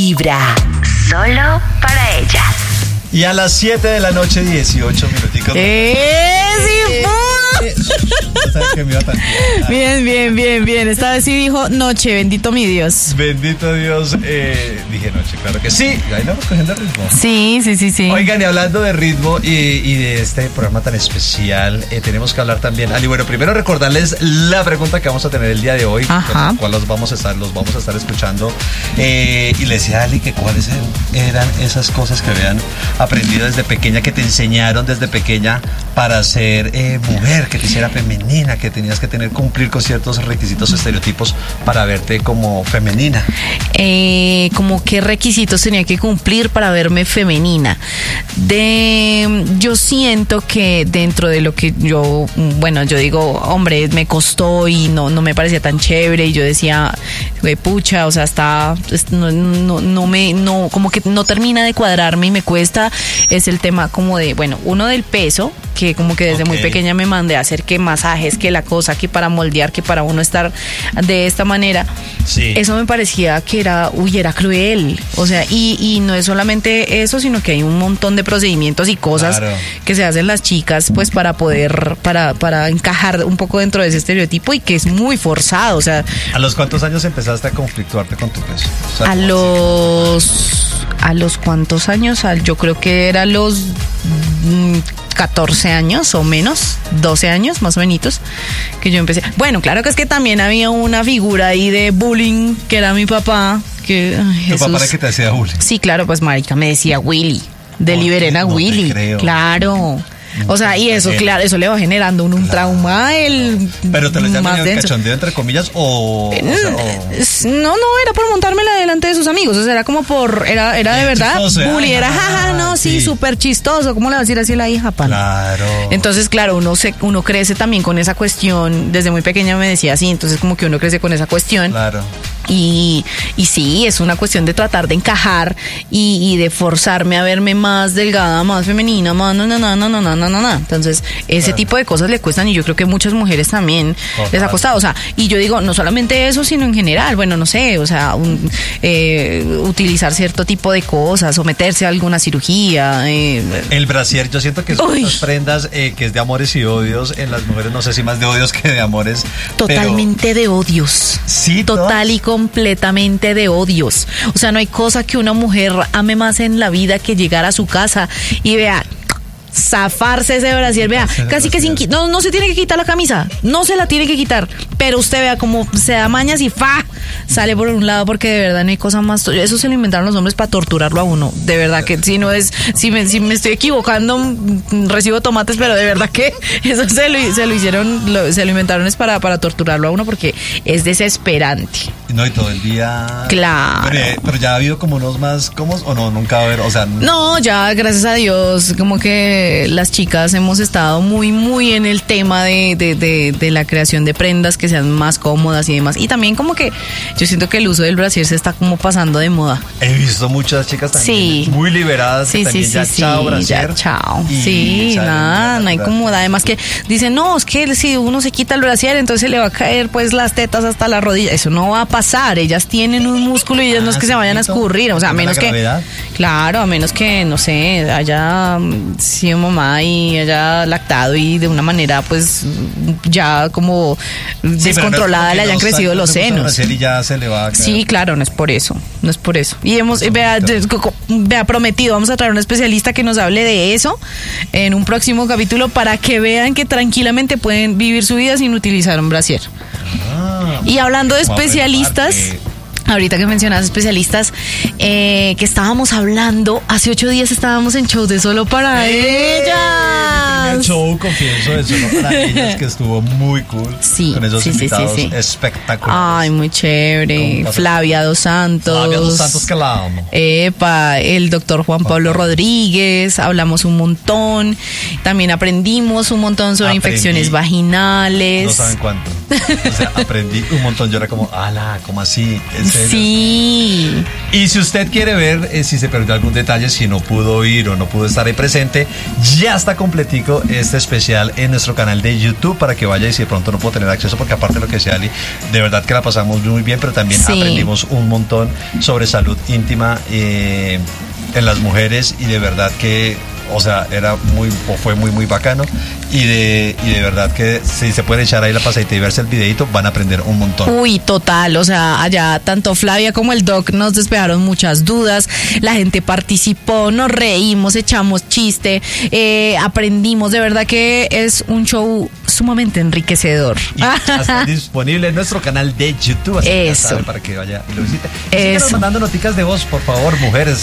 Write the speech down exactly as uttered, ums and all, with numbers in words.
Vibra. Solo para ellas. Y a las siete de la noche, dieciocho minuticos. ¡Eh, sí, eh, eh, no sabes que me iba tan bien. Bien, bien, bien, bien. Esta vez sí dijo noche, bendito mi Dios. Bendito Dios. Eh, dije noche, claro que sí. Ahí vamos cogiendo ritmo. Sí, sí, sí, sí. Oigan, y hablando de ritmo y, y de este programa tan especial, eh, tenemos que hablar también. Ali, bueno, primero recordarles la pregunta que vamos a tener el día de hoy, Ajá. con la cual los vamos a estar, los vamos a estar escuchando. Eh, y le decía a Ali que cuáles eran esas cosas que habían aprendido desde pequeña, que te enseñaron desde pequeña para ser eh, mujer, que te hiciera femenina, que tenías que tener, cumplir con ciertos requisitos, estereotipos para verte como femenina. Eh, como qué requisitos tenía que cumplir para verme femenina. De, yo siento que dentro de lo que yo, bueno, yo digo, hombre, me costó y no, no me parecía tan chévere, y yo decía, güey, pucha, o sea, está, no, no, no me, no, como que no termina de cuadrarme y me cuesta, es el tema como de, bueno, uno del peso, que como que desde okay. muy pequeña me mandé a hacer que masajes, que la cosa, que para moldear, que para uno estar de esta manera. Sí. Eso me parecía que era, uy, era cruel. O sea, y, y no es solamente eso, sino que hay un montón de procedimientos y cosas claro. que se hacen las chicas, pues, para poder, para, para encajar un poco dentro de ese estereotipo, y que es muy forzado. O sea, ¿a los cuántos años empezaste a conflictuarte con tu peso? O sea, a los, a los cuántos años, yo creo que era los mmm, catorce años o menos, doce años más o menos, que yo empecé. Bueno, claro que es que también había una figura ahí de bullying, que era mi papá. Que, ay, ¿tu papá era que te hacía bullying? Sí, claro, pues marica, me decía Willy, de no, liberen a no Willy. Claro. O sea, y eso, claro, eso le va generando un, un claro. trauma el ¿pero te lo llaman el cachondeo entre comillas o, no, o, sea, o... no, no, era por montármela delante de sus amigos, o sea, era como por, era, era de verdad, chistoso, bully, era jaja, no, sí, súper sí, chistoso, ¿cómo le va a decir así a la hija, pana? Claro. Entonces, claro, uno se, uno crece también con esa cuestión, desde muy pequeña me decía así, entonces como que uno crece con esa cuestión. Claro. Y, y sí, es una cuestión de tratar de encajar y, y de forzarme a verme más delgada, más femenina, más no, no, no, no, no, no, no, no. Entonces, ese claro. tipo de cosas le cuestan, y yo creo que muchas mujeres también Total. les ha costado. O sea, y yo digo, no solamente eso, sino en general, bueno, no sé, o sea, un, eh, utilizar cierto tipo de cosas, someterse a alguna cirugía. Eh. El brasier, yo siento que son unas prendas eh, que es de amores y odios en las mujeres, no sé si más de odios que de amores. Totalmente pero... de odios. Sí, total y completamente de odios. O sea, no hay cosa que una mujer ame más en la vida que llegar a su casa y vea, zafarse ese brasier, vea, casi que sin no, no se tiene que quitar la camisa, no se la tiene que quitar, pero usted vea cómo se da mañas y fa, sale por un lado, porque de verdad no hay cosa más, eso se lo inventaron los hombres para torturarlo a uno, de verdad que si no es, si me, si me estoy equivocando, recibo tomates, pero de verdad que eso se lo, se lo hicieron, lo, se lo inventaron es para, para torturarlo a uno, porque es desesperante. No, y todo el día. Claro. Pero, pero ya ha habido como unos más, ¿cómo? O no, nunca va a haber, o sea. No, ya, gracias a Dios, como que las chicas hemos estado muy, muy en el tema de, de, de, de la creación de prendas que sean más cómodas y demás. Y también como que yo siento que el uso del brasier se está como pasando de moda. He visto muchas chicas también sí. muy liberadas. Sí, que también sí, ya sí, chao, sí, brasier. ya chao. Sí, nada, no hay como, además que dicen, no, es que si uno se quita el brasier, entonces le va a caer pues las tetas hasta la rodilla. Eso no va a pasar, ellas tienen un músculo y ellas ah, no es que se vayan a escurrir, o sea, a menos que, gravedad. Claro, a menos que, no sé, haya sido mamá y haya lactado y de una manera pues ya como sí, descontrolada no le hayan no, crecido no, los senos. Y ya se le va a sí, claro, no es por eso, no es por eso. Y hemos, vea, vea, prometido, vamos a traer un especialista que nos hable de eso en un próximo capítulo para que vean que tranquilamente pueden vivir su vida sin utilizar un brasier. Ah, y hablando de especialistas, ahorita que mencionas especialistas, eh, que estábamos hablando, hace ocho días estábamos en show de Solo para ¡Eh! Ellas. El show, confieso, de Solo para Ellas, que estuvo muy cool. Sí, con esos sí, invitados sí, sí, sí. espectaculares. Ay, muy chévere. Flavia Dos Santos. Flavia Dos Santos, que la amo. Epa, el doctor Juan Pablo Rodríguez, hablamos un montón. También aprendimos un montón sobre Aprendí. infecciones vaginales. No saben cuánto. O sea, aprendí un montón. Yo era como, ala, ¿cómo así? ¿En serio? Sí. Y si usted quiere ver eh, si se perdió algún detalle, si no pudo ir o no pudo estar ahí presente, ya está completico este especial en nuestro canal de YouTube para que vaya y si de pronto no puedo tener acceso, porque aparte de lo que decía Ali, de verdad que la pasamos muy bien, pero también Sí. aprendimos un montón sobre salud íntima eh, en las mujeres y de verdad que, o sea, era muy, fue muy, muy bacano y de, y de verdad que si se puede echar ahí la pasadita y verse el videito, van a aprender un montón. Uy, total, o sea, allá tanto Flavia como el Doc nos despejaron muchas dudas, la gente participó, nos reímos, echamos chiste, eh, aprendimos, de verdad que es un show sumamente enriquecedor. Y ya está disponible en nuestro canal de YouTube, así que ya Eso. sabe para que vaya y lo visite. Eso. Síganos mandando noticas de voz, por favor, mujeres.